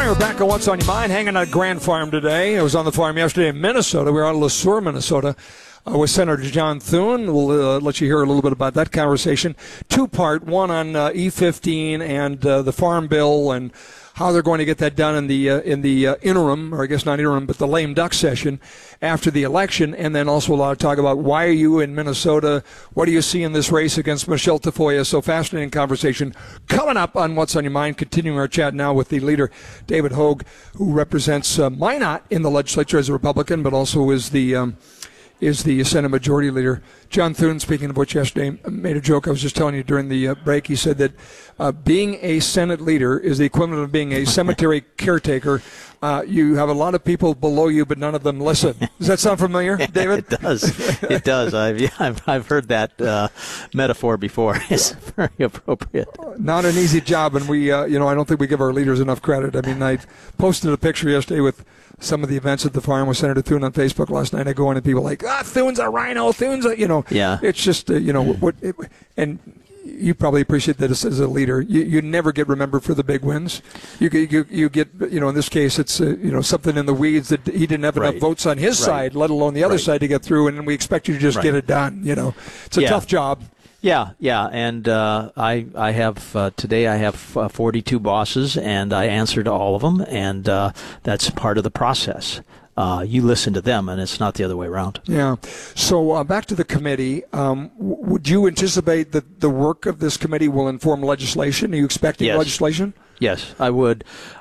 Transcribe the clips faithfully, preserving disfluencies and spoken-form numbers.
All right, we're back on What's on Your Mind, hanging out at Grand Farm today. I was on the farm yesterday in Minnesota. We were out of Le Sueur, Minnesota, uh, with Senator John Thune. We'll uh, let you hear a little bit about that conversation. Two-part, one on uh, E fifteen and uh, the Farm Bill and how they're going to get that done in the uh, in the uh, interim, or I guess not interim, but the lame duck session after the election, and then also a lot of talk about why are you in Minnesota, what do you see in this race against Michelle Tafoya. So fascinating conversation coming up on What's on Your Mind. Continuing our chat now with the leader, David Hogue, who represents uh, Minot in the legislature as a Republican, but also is the um, is the Senate Majority Leader. John Thune, speaking of which, yesterday made a joke. I was just telling you during the uh, break. He said that uh, being a Senate leader is the equivalent of being a cemetery caretaker. Uh, you have a lot of people below you, but none of them listen. Does that sound familiar, David? It does. It does. I've, yeah, I've, I've heard that uh, metaphor before. It's very appropriate. Not an easy job, and we, uh, you know, I don't think we give our leaders enough credit. I mean, I posted a picture yesterday with some of the events at the farm with Senator Thune on Facebook last night. I go in and people are like, ah, Thune's a rhino, Thune's a, you know. Yeah. It's just, uh, you know, what, it, and you probably appreciate that as, as a leader. You, you never get remembered for the big wins. You you you get, you know, in this case, it's, uh, you know, something in the weeds that he didn't have right. enough votes on his right. side, let alone the other right. side to get through, and we expect you to just right. get it done, you know. It's a yeah. tough job. Yeah, yeah, and uh, I I have uh, today I have uh, forty-two bosses, and I answer to all of them, and uh, that's part of the process. Uh, you listen to them, and it's not the other way around. Yeah. So uh, back to the committee. Um, w- would you anticipate that the work of this committee will inform legislation? Are you expecting yes. legislation? Yes, I would.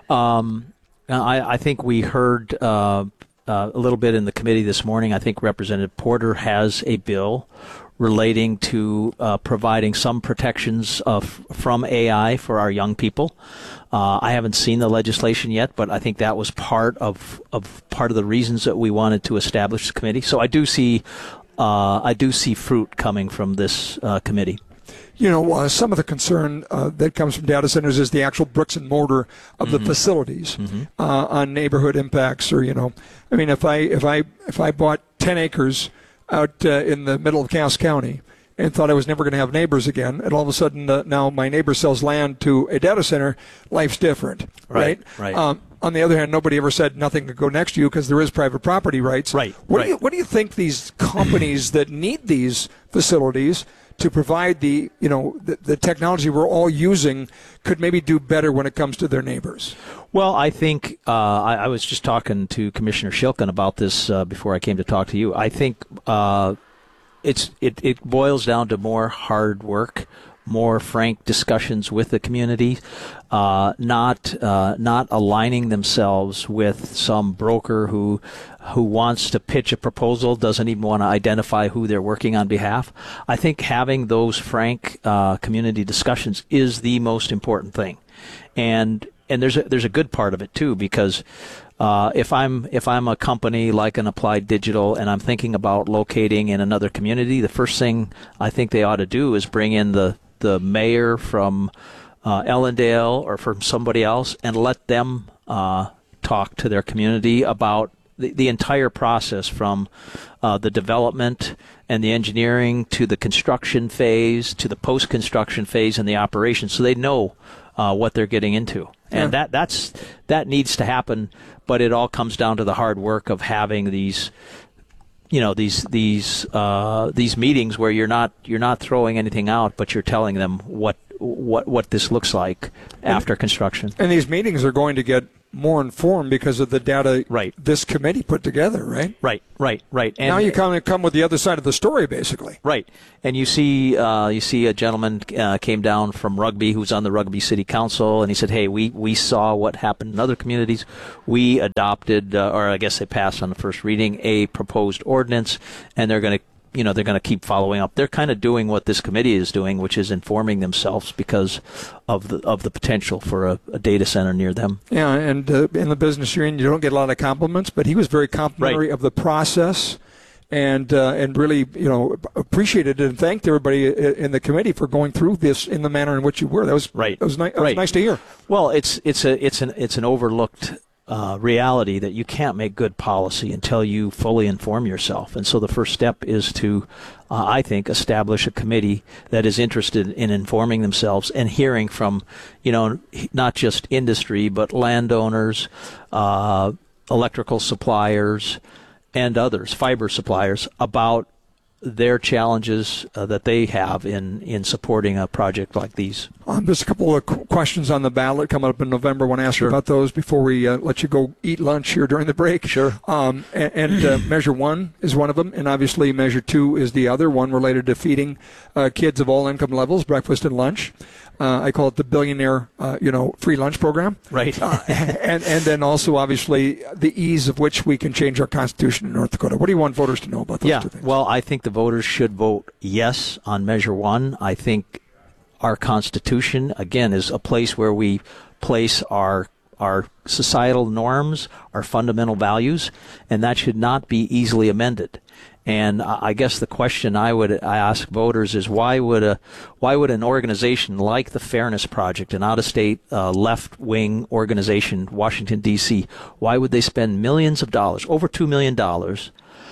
Um, I, I think we heard uh, uh, a little bit in the committee this morning. I think Representative Porter has a bill relating to uh, providing some protections of, from A I for our young people. Uh, I haven't seen the legislation yet, but I think that was part of, of part of the reasons that we wanted to establish the committee. So I do see uh, I do see fruit coming from this uh, committee. You know, uh, some of the concern uh, that comes from data centers is the actual bricks and mortar of mm-hmm. the facilities mm-hmm. uh, on neighborhood impacts, or you know, I mean, if I if I if I bought ten acres out uh, in the middle of Cass County and thought I was never going to have neighbors again, and all of a sudden uh, now my neighbor sells land to a data center, life's different, right? Right. right. Um, on the other hand, nobody ever said nothing could go next to you because there is private property rights. Right. What right. do you What do you think these companies that need these facilities to provide the you know the, the technology we're all using could maybe do better when it comes to their neighbors? Well, I think uh, I, I was just talking to Commissioner Shilkin about this uh, before I came to talk to you. I think uh, it's it, it boils down to more hard work, more frank discussions with the community, uh, not uh, not aligning themselves with some broker who who wants to pitch a proposal, doesn't even want to identify who they're working on behalf. I think having those frank uh, community discussions is the most important thing, and and there's a, there's a good part of it too, because Uh, if I'm if I'm a company like an Applied Digital and I'm thinking about locating in another community, the first thing I think they ought to do is bring in the, the mayor from uh, Ellendale or from somebody else and let them uh, talk to their community about the, the entire process, from uh, the development and the engineering to the construction phase to the post-construction phase and the operation, so they know uh, what they're getting into. And Yeah. that that's that needs to happen, but it all comes down to the hard work of having these, you know, these these uh, these meetings where you're not you're not throwing anything out, but you're telling them what what what this looks like after and, construction. And these meetings are going to get more informed because of the data right. this committee put together, right? Right, right, right. And now you come come with the other side of the story, basically. Right, and you see, uh, you see a gentleman uh, came down from Rugby who's on the Rugby City Council, and he said, "Hey, we, we saw what happened in other communities. We adopted, uh, or I guess they passed on the first reading, a proposed ordinance, and they're going to." You know, they're going to keep following up. They're kind of doing what this committee is doing, which is informing themselves because of the of the potential for a, a data center near them. Yeah, and uh, in the business you're in, you don't get a lot of compliments, but he was very complimentary right. of the process, and uh, and really, you know, appreciated it and thanked everybody in the committee for going through this in the manner in which you were. That was right. That was, ni- that right. was nice to hear. Well, it's it's a it's an it's an overlooked uh, reality that you can't make good policy until you fully inform yourself. And so the first step is to, uh, I think, establish a committee that is interested in informing themselves and hearing from, you know, not just industry, but landowners, uh, electrical suppliers, and others, fiber suppliers, about their challenges uh, that they have in, in supporting a project like these. Um, there's a couple of qu- questions on the ballot coming up in November. I want to ask Sure. you about those before we uh, let you go eat lunch here during the break. Sure. Um, and and uh, Measure one is one of them, and obviously Measure two is the other, one related to feeding uh, kids of all income levels breakfast and lunch. Uh, I call it the billionaire, uh, you know, free lunch program. Right. uh, and, and then also, obviously, the ease of which we can change our Constitution in North Dakota. What do you want voters to know about those yeah, two things? Well, I think the voters should vote yes on Measure one. I think our Constitution, again, is a place where we place our our societal norms, our fundamental values, and that should not be easily amended. And I guess the question I would I ask voters is why would a why would an organization like the Fairness Project, an out-of-state uh, left-wing organization, Washington D C, why would they spend millions of dollars, over two million dollars,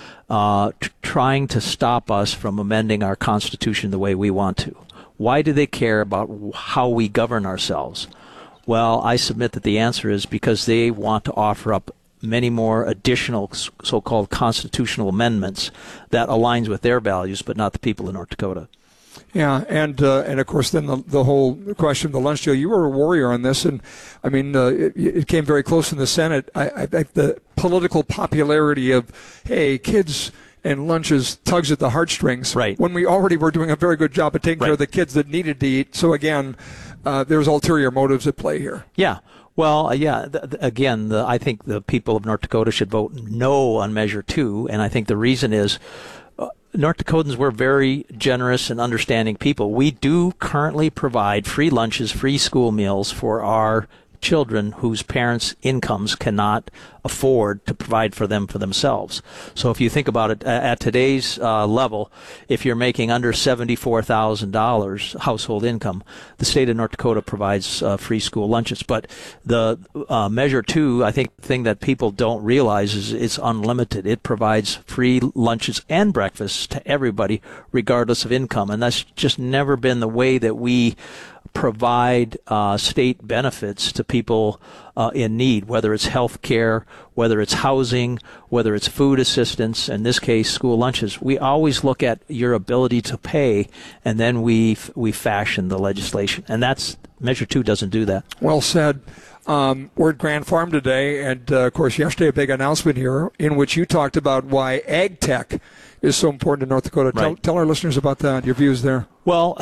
uh, t- trying to stop us from amending our Constitution the way we want to? Why do they care about how we govern ourselves? Well, I submit that the answer is because they want to offer up many more additional so-called constitutional amendments that aligns with their values, but not the people of North Dakota. Yeah, and uh, and of course then the the whole question of the lunch deal. You were a warrior on this, and I mean uh, it, it came very close in the Senate. I, I think the political popularity of hey kids and lunches tugs at the heartstrings. Right. When we already were doing a very good job of taking Right. care of the kids that needed to eat. So again, uh, there's ulterior motives at play here. Yeah. Well, uh, yeah. Th- th- again, the, I think the people of North Dakota should vote no on Measure Two, and I think the reason is uh, North Dakotans were very generous and understanding people. We do currently provide free lunches, free school meals for our children whose parents' incomes cannot afford to provide for them for themselves. So if you think about it, at today's uh, level, if you're making under seventy-four thousand dollars household income, the state of North Dakota provides uh, free school lunches. But the uh, Measure two, I think the thing that people don't realize is it's unlimited. It provides free lunches and breakfasts to everybody, regardless of income. And that's just never been the way that we provide uh, state benefits to people uh, in need, whether it's health care, whether it's housing, whether it's food assistance, in this case, school lunches. We always look at your ability to pay, and then we we fashion the legislation. And that's Measure two doesn't do that. Well said. Um, we're at Grand Farm today, and uh, of course, yesterday a big announcement here in which you talked about why ag tech is so important in North Dakota. Tell, Right. tell our listeners about that, your views there. Well,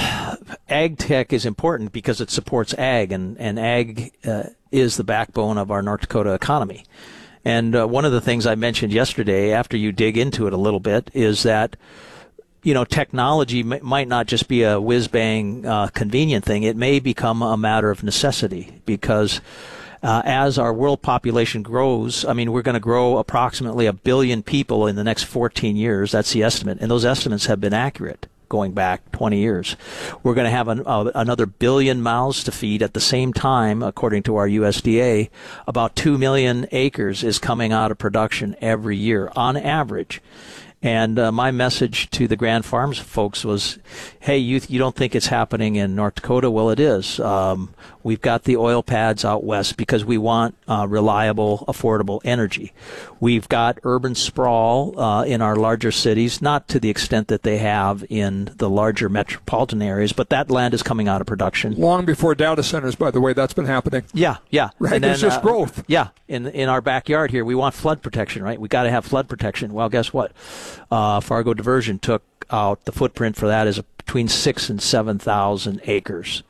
ag tech is important because it supports ag, and, and ag uh, is the backbone of our North Dakota economy. And uh, one of the things I mentioned yesterday, after you dig into it a little bit, is that you know, technology m- might not just be a whiz-bang uh, convenient thing. It may become a matter of necessity because uh, as our world population grows, I mean, we're going to grow approximately a billion people in the next fourteen years. That's the estimate. And those estimates have been accurate going back twenty years. We're going to have an, uh, another billion mouths to feed at the same time, according to our U S D A. About two million acres is coming out of production every year on average. And uh, my message to the Grand Farms folks was, hey, you you don't think it's happening in North Dakota? Well, it is. Um, we've got the oil pads out west because we want uh, reliable, affordable energy. We've got urban sprawl uh, in our larger cities, not to the extent that they have in the larger metropolitan areas, but that land is coming out of production. Long before data centers, by the way, that's been happening. Yeah, yeah. Right, And there's then, just uh, growth. Yeah, in in our backyard here, we want flood protection, right? We got to have flood protection. Well, guess what? Uh, Fargo Diversion took out the footprint for that is between six and seven thousand acres.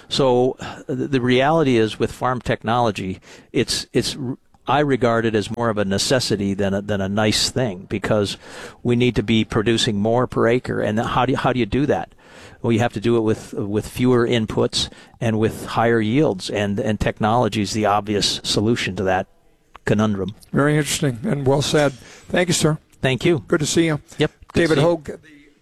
So the, the reality is, with farm technology, it's it's. I regard it as more of a necessity than a, than a nice thing because we need to be producing more per acre. And how do you, how do you do that? Well, you have to do it with with fewer inputs and with higher yields. And and technology is the obvious solution to that conundrum. Very interesting and well said. Thank you, sir. Thank you. Good to see you. Yep. David See you. Hogue, the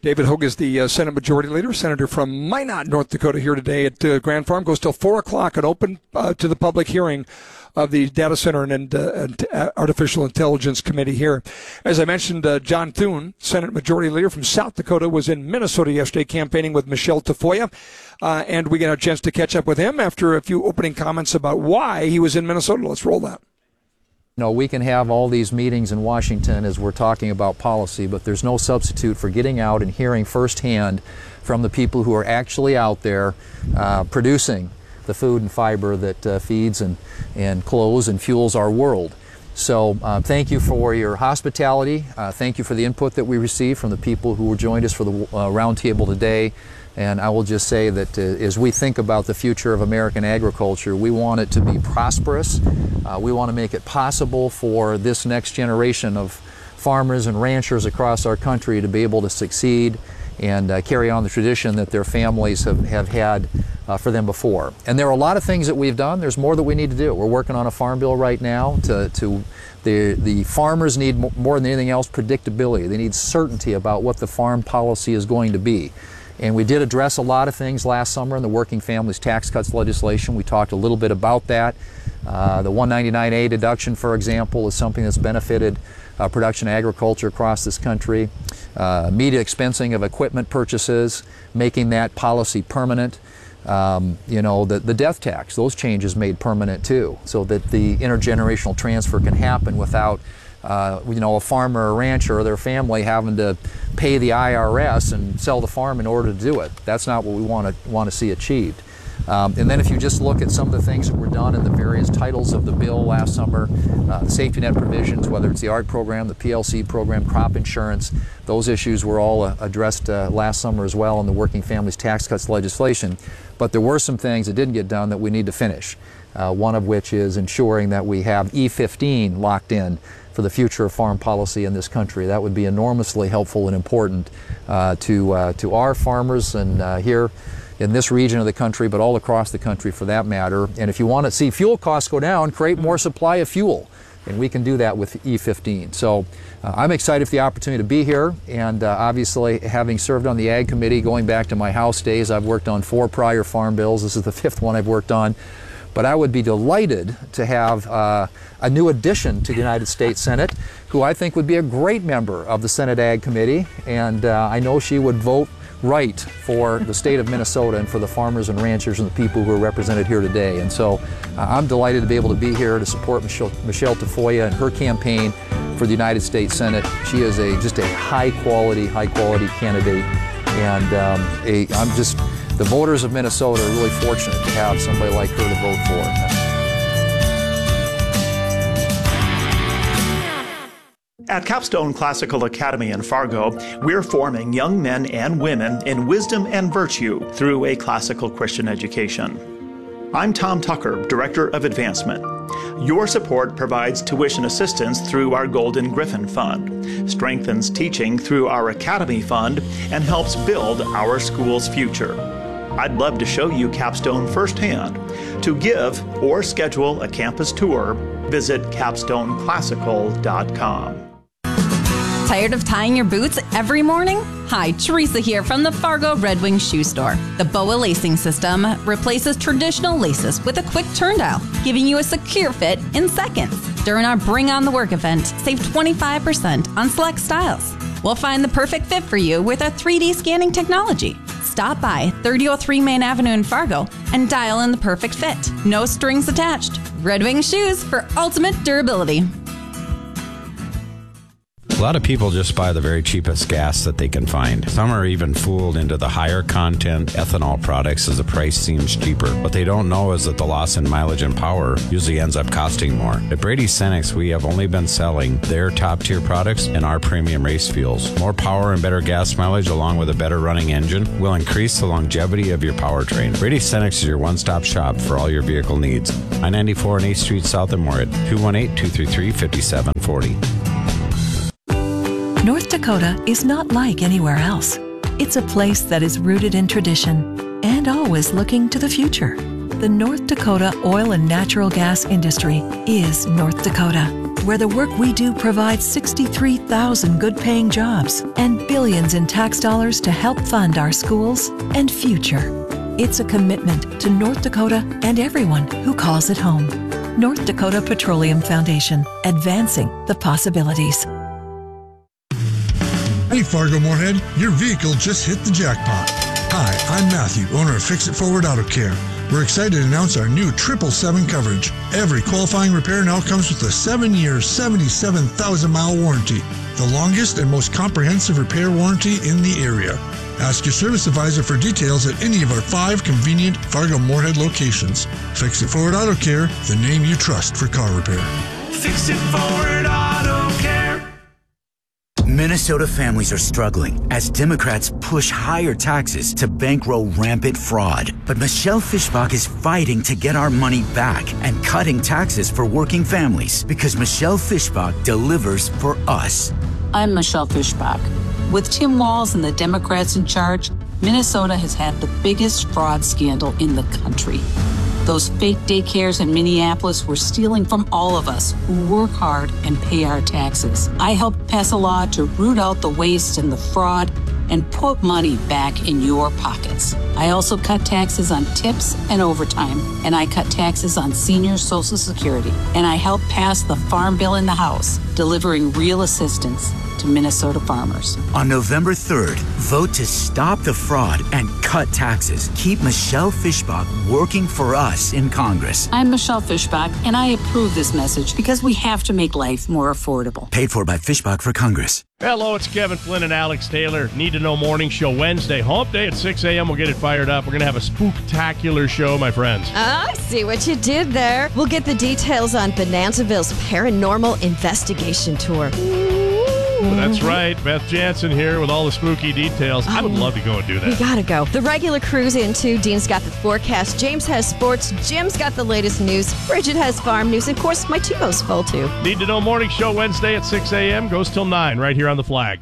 David Hogue is the uh, Senate Majority Leader, Senator from Minot, North Dakota, here today at uh, Grand Farm. Goes till four o'clock, an open uh, to the public hearing of the Data Center and, uh, and uh, Artificial Intelligence Committee here. As I mentioned, uh, John Thune, Senate Majority Leader from South Dakota, was in Minnesota yesterday campaigning with Michelle Tafoya, uh, and we got a chance to catch up with him after a few opening comments about why he was in Minnesota. Let's roll that. You know, we can have all these meetings in Washington as we're talking about policy, but there's no substitute for getting out and hearing firsthand from the people who are actually out there uh, producing the food and fiber that uh, feeds and, and clothes and fuels our world. So uh, thank you for your hospitality. Uh, thank you for the input that we received from the people who joined us for the uh, roundtable today. And I will just say that uh, as we think about the future of American agriculture, we want it to be prosperous. Uh, we want to make it possible for this next generation of farmers and ranchers across our country to be able to succeed and uh, carry on the tradition that their families have, have had uh, for them before. And there are a lot of things that we've done. There's more that we need to do. We're working on a farm bill right now. To, to the, the farmers need more than anything else predictability. They need certainty about what the farm policy is going to be. And we did address a lot of things last summer in the Working Families Tax Cuts legislation. We talked a little bit about that. Uh, the one ninety-nine A deduction, for example, is something that's benefited uh, production agriculture across this country. Uh, immediate expensing of equipment purchases, making that policy permanent. Um, you know, the, the death tax, those changes made permanent too, so that the intergenerational transfer can happen without Uh, you know, a farmer or a rancher or their family having to pay the I R S and sell the farm in order to do it. That's not what we want to want to see achieved. Um, and then if you just look at some of the things that were done in the various titles of the bill last summer, uh, the safety net provisions, whether it's the A R C program, the P L C program, crop insurance, those issues were all uh, addressed uh, last summer as well in the Working Families Tax Cuts legislation. But there were some things that didn't get done that we need to finish, uh, one of which is ensuring that we have E fifteen locked in for the future of farm policy in this country. That would be enormously helpful and important uh, to, uh, to our farmers and uh, here in this region of the country, but all across the country for that matter. And if you want to see fuel costs go down, create more supply of fuel. And we can do that with E fifteen. So uh, I'm excited for the opportunity to be here. And uh, obviously, having served on the Ag Committee, going back to my House days, I've worked on four prior farm bills. This is the fifth one I've worked on. But I would be delighted to have uh, a new addition to the United States Senate, who I think would be a great member of the Senate Ag Committee. And uh, I know she would vote right for the state of Minnesota and for the farmers and ranchers and the people who are represented here today. And so uh, I'm delighted to be able to be here to support Michelle, Michelle Tafoya and her campaign for the United States Senate. She is a just a high quality, high quality candidate. And um, a, I'm just, the voters of Minnesota are really fortunate to have somebody like her to vote for. At Capstone Classical Academy in Fargo, we're forming young men and women in wisdom and virtue through a classical Christian education. I'm Tom Tucker, Director of Advancement. Your support provides tuition assistance through our Golden Griffin Fund, strengthens teaching through our Academy Fund, and helps build our school's future. I'd love to show you Capstone firsthand. To give or schedule a campus tour, visit capstone classical dot com. Tired of tying your boots every morning? Hi, Teresa here from the Fargo Red Wing Shoe Store. The B O A lacing system replaces traditional laces with a quick turn dial, giving you a secure fit in seconds. During our Bring on the Work event, save twenty-five percent on select styles. We'll find the perfect fit for you with our three D scanning technology. Stop by thirty oh three Main Avenue in Fargo and dial in the perfect fit. No strings attached. Red Wing Shoes for ultimate durability. A lot of people just buy the very cheapest gas that they can find. Some are even fooled into the higher content ethanol products as the price seems cheaper. What they don't know is that the loss in mileage and power usually ends up costing more. At Brady Cenex, we have only been selling their top-tier products and our premium race fuels. More power and better gas mileage along with a better running engine will increase the longevity of your powertrain. Brady Cenex is your one-stop shop for all your vehicle needs. I ninety-four and eighth Street South in Moorhead, two one eight, two three three, five seven four zero. North Dakota is not like anywhere else. It's a place that is rooted in tradition and always looking to the future. The North Dakota oil and natural gas industry is North Dakota, where the work we do provides sixty-three thousand good-paying jobs and billions in tax dollars to help fund our schools and future. It's a commitment to North Dakota and everyone who calls it home. North Dakota Petroleum Foundation, advancing the possibilities. Hey Fargo Moorhead, your vehicle just hit the jackpot. Hi, I'm Matthew, owner of Fix It Forward Auto Care. We're excited to announce our new triple seven coverage. Every qualifying repair now comes with a seven-year, seventy-seven thousand mile warranty, the longest and most comprehensive repair warranty in the area. Ask your service advisor for details at any of our five convenient Fargo Moorhead locations. Fix It Forward Auto Care, the name you trust for car repair. Fix It Forward Auto Care. Minnesota families are struggling as Democrats push higher taxes to bankroll rampant fraud. But Michelle Fischbach is fighting to get our money back and cutting taxes for working families because Michelle Fischbach delivers for us. I'm Michelle Fischbach. With Tim Walz and the Democrats in charge, Minnesota has had the biggest fraud scandal in the country. Those fake daycares in Minneapolis were stealing from all of us who work hard and pay our taxes. I helped pass a law to root out the waste and the fraud and put money back in your pockets. I also cut taxes on tips and overtime, and I cut taxes on senior Social Security. And I helped pass the Farm Bill in the House, delivering real assistance to Minnesota farmers. On November third, vote to stop the fraud and cut taxes. Keep Michelle Fischbach working for us in Congress. I'm Michelle Fischbach, and I approve this message because we have to make life more affordable. Paid for by Fischbach for Congress. Hello, it's Kevin Flynn and Alex Taylor. Need to Know Morning Show Wednesday. Hump Day at six a.m. We'll get it fired up. We're going to have a spooktacular show, my friends. I see what you did there. We'll get the details on Bonanzaville's paranormal investigation tour. That's right. Beth Jansen here with all the spooky details. I would love to go and do that. We gotta go. The regular crew's in too. Dean's got the forecast. James has sports. Jim's got the latest news. Bridget has farm news. And of course, my T-Bo's full too. Need to Know Morning Show Wednesday at six a.m. Goes till nine right here on The Flag.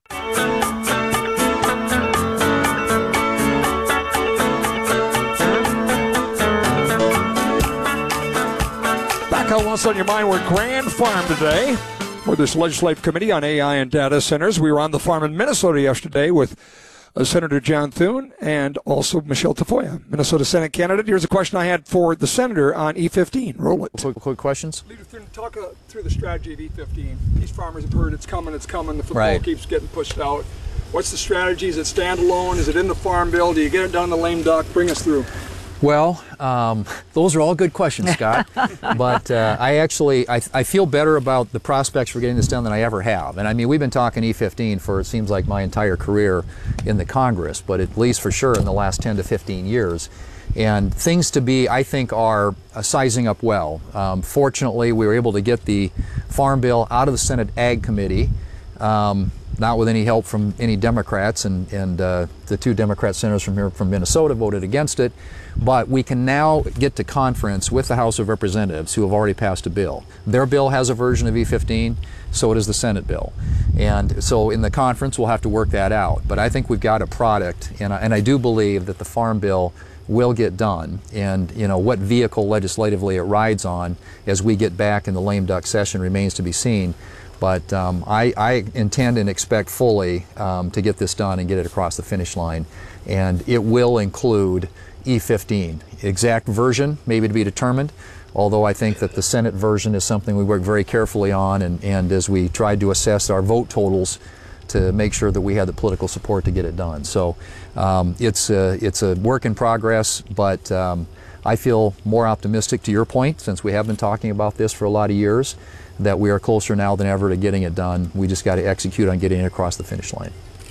Back on What's on Your Mind, we're at Grand Farm today for this legislative committee on A I and data centers. We were on the farm in Minnesota yesterday with uh, Senator John Thune and also Michelle Tafoya, Minnesota Senate candidate. Here's a question I had for the senator on E fifteen. Roll it. Quick, quick questions. Leader Thune, talk uh, through the strategy of E fifteen. These farmers have heard it's coming, it's coming. The football Right. keeps getting pushed out. What's the strategy? Is it standalone? Is it in the Farm Bill? Do you get it done in the lame duck? Bring us through. Well, um, those are all good questions, Scott. but uh, I actually, I, I feel better about the prospects for getting this done than I ever have. And I mean, we've been talking E fifteen for, it seems like, my entire career in the Congress, but at least for sure in the last ten to fifteen years. And things to be, I think, are uh, sizing up well. Um, fortunately, we were able to get the Farm Bill out of the Senate Ag Committee, um, not with any help from any Democrats, and, and uh, the two Democrat senators from here from Minnesota voted against it. But we can now get to conference with the House of Representatives who have already passed a bill. Their bill has a version of E fifteen, so does the Senate bill. And so in the conference we'll have to work that out. But I think we've got a product, and I, and I do believe that the Farm Bill will get done. And you know, what vehicle legislatively it rides on as we get back in the lame duck session remains to be seen. But um, I, I intend and expect fully um, to get this done and get it across the finish line. And it will include E fifteen. Exact version maybe to be determined, although I think that the Senate version is something we work very carefully on, and, and as we tried to assess our vote totals to make sure that we had the political support to get it done. So um, it's, a, it's a work in progress, but um, I feel more optimistic, to your point, since we have been talking about this for a lot of years, that we are closer now than ever to getting it done. We just got to execute on getting it across the finish line.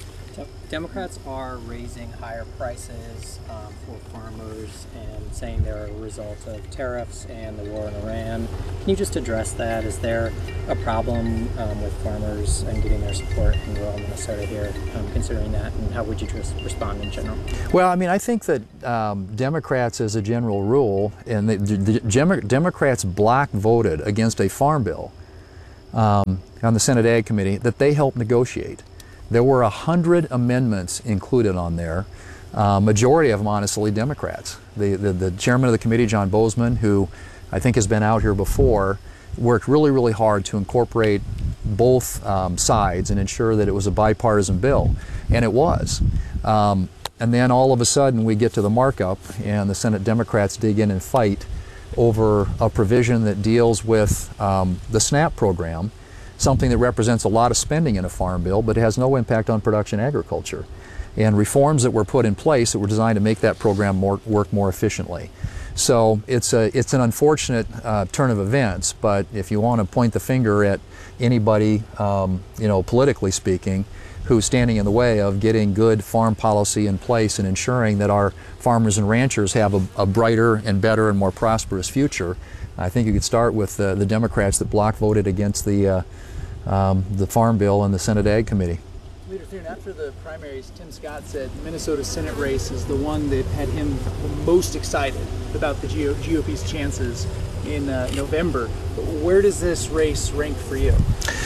Democrats are raising higher prices um, for farmers and saying they're a result of tariffs and the war in Iran. Can you just address that? Is there a problem um, with farmers and getting their support in rural Minnesota here, um, considering that, and how would you just respond in general? Well, I mean, I think that um, Democrats, as a general rule, and the, the, the Democrats block voted against a farm bill um, on the Senate Ag Committee that they helped negotiate. There were a hundred amendments included on there. uh, majority of them, honestly, Democrats. The, the, the chairman of the committee, John Bozeman, who I think has been out here before, worked really, really hard to incorporate both um, sides and ensure that it was a bipartisan bill, and it was. Um, and then all of a sudden we get to the markup, and the Senate Democrats dig in and fight over a provision that deals with um, the SNAP program, something that represents a lot of spending in a farm bill, but it has no impact on production agriculture. And reforms that were put in place that were designed to make that program more, work more efficiently. So it's, a, it's an unfortunate uh, turn of events, but if you want to point the finger at anybody, um, you know, politically speaking, who's standing in the way of getting good farm policy in place and ensuring that our farmers and ranchers have a, a brighter and better and more prosperous future, I think you could start with uh, the Democrats that block voted against the, uh, um, the Farm Bill in the Senate Ag Committee. Leader Thune, after the primaries, Tim Scott said Minnesota Senate race is the one that had him most excited about the G O P's chances in uh, November. Where does this race rank for you?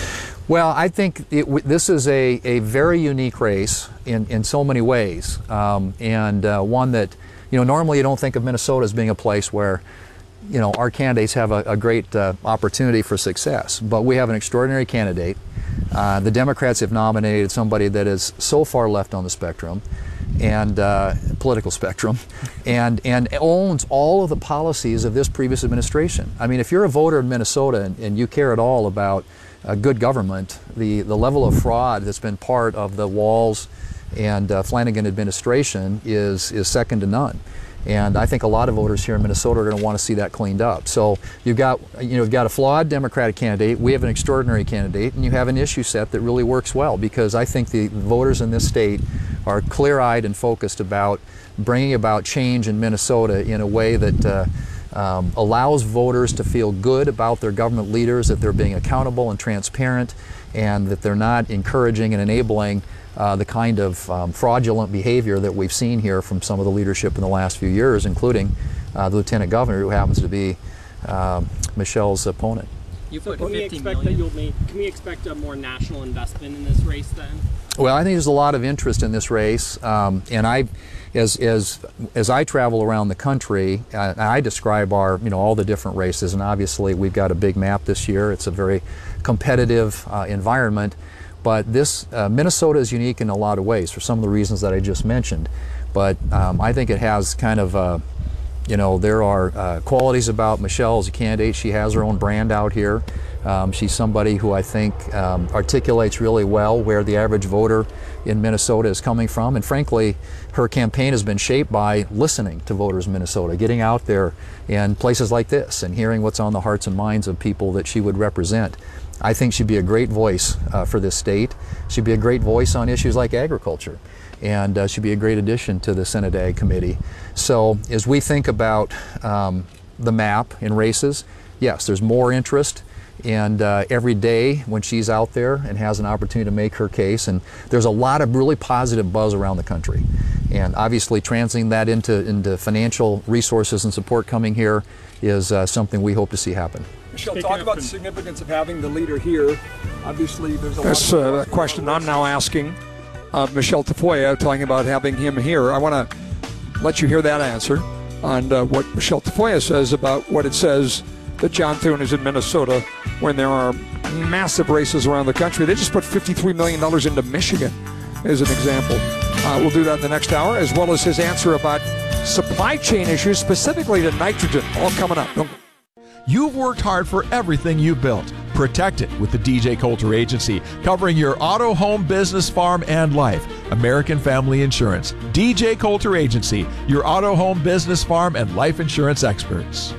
Well, I think it, this is a, a very unique race in, in so many ways, um, and uh, one that, you know, normally you don't think of Minnesota as being a place where, you know, our candidates have a, a great uh, opportunity for success. But we have an extraordinary candidate. Uh, the Democrats have nominated somebody that is so far left on the spectrum, and uh, political spectrum, and and owns all of the policies of this previous administration. I mean, if you're a voter in Minnesota and, and you care at all about uh, good government, the the level of fraud that's been part of the Walz and uh, Flanagan administration is is second to none. And I think a lot of voters here in Minnesota are going to want to see that cleaned up. So you've got, you know, you've got a flawed Democratic candidate, we have an extraordinary candidate, and you have an issue set that really works well, because I think the voters in this state are clear-eyed and focused about bringing about change in Minnesota in a way that uh, um, allows voters to feel good about their government leaders, that they're being accountable and transparent, and that they're not encouraging and enabling Uh, the kind of um, fraudulent behavior that we've seen here from some of the leadership in the last few years, including uh, the Lieutenant Governor, who happens to be uh, Michelle's opponent. You put so can we expect that you'll make? Can we expect a more national investment in this race then? Well, I think there's a lot of interest in this race, um, and I, as as as I travel around the country, uh, I describe our, you know, all the different races, and obviously we've got a big map this year. It's a very competitive uh, environment. But this, uh, Minnesota is unique in a lot of ways for some of the reasons that I just mentioned. But um, I think it has kind of, uh, you know, there are uh, qualities about Michelle as a candidate. She has her own brand out here. Um, she's somebody who I think um, articulates really well where the average voter in Minnesota is coming from. And frankly, her campaign has been shaped by listening to voters in Minnesota, getting out there in places like this and hearing what's on the hearts and minds of people that she would represent. I think she'd be a great voice uh, for this state. She'd be a great voice on issues like agriculture, and uh, she'd be a great addition to the Senate Ag Committee. So as we think about um, the map in races, yes, there's more interest, and uh, every day when she's out there and has an opportunity to make her case, and there's a lot of really positive buzz around the country. And obviously translating that into, into financial resources and support coming here is uh, something we hope to see happen. Michelle, talk about the significance of having the leader here. Obviously, there's a That's lot of uh, a question I'm now asking of Michelle Tafoya, talking about having him here. I want to let you hear that answer on uh, what Michelle Tafoya says about what it says that John Thune is in Minnesota when there are massive races around the country. They just put fifty-three million dollars into Michigan, as an example. Uh, we'll do that in the next hour, as well as his answer about supply chain issues, specifically to nitrogen, all coming up. Don't You've worked hard for everything you built. Protect it with the D J Coulter Agency, covering your auto, home, business, farm, and life. American Family Insurance. D J Coulter Agency, your auto, home, business, farm, and life insurance experts.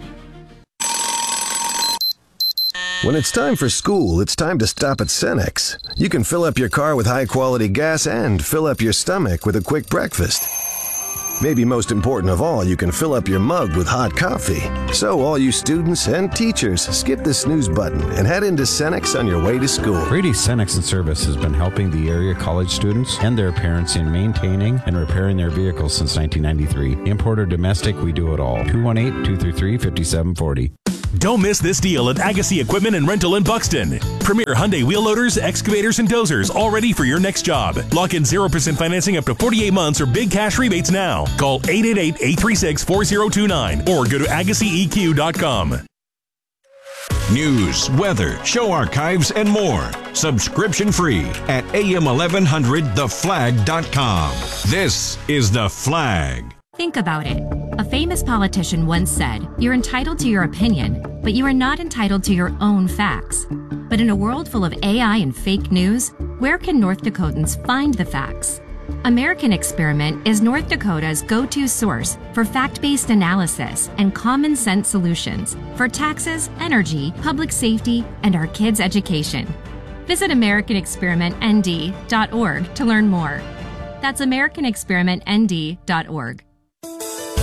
When it's time for school, it's time to stop at Cenex. You can fill up your car with high-quality gas and fill up your stomach with a quick breakfast. Maybe most important of all, you can fill up your mug with hot coffee. So all you students and teachers, skip the snooze button and head into Cenex on your way to school. Brady Cenex and Service has been helping the area college students and their parents in maintaining and repairing their vehicles since nineteen ninety-three. Import or domestic, we do it all. two one eight, two three three, five seven four zero. Don't miss this deal at Agassi Equipment and Rental in Buxton. Premier Hyundai wheel loaders, excavators, and dozers, all ready for your next job. Lock in zero percent financing up to forty-eight months or big cash rebates now. Call eight eight eight, eight three six, four zero two nine or go to agassi e q dot com. News, weather, show archives, and more. Subscription free at A M eleven hundred the flag dot com. This is The Flag. Think about it. A famous politician once said, "You're entitled to your opinion, but you are not entitled to your own facts." But in a world full of A I and fake news, where can North Dakotans find the facts? American Experiment is North Dakota's go-to source for fact-based analysis and common sense solutions for taxes, energy, public safety, and our kids' education. Visit american experiment n d dot org to learn more. That's american experiment n d dot org.